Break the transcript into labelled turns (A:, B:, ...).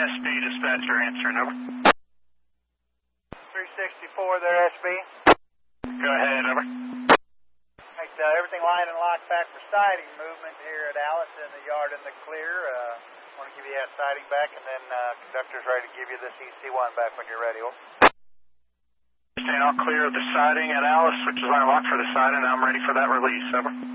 A: SB dispatcher answering, over.
B: 364 there, SB.
A: Go ahead, over.
B: Right, everything lined and locked back for sighting movement here at Alice in the yard in the clear. Want to give you that sighting back, and then conductor's ready to give you this EC1 back when you're ready. Over.
A: Staying all clear of the siding at Alice, which is line locked for the siding. I'm ready for that release, over.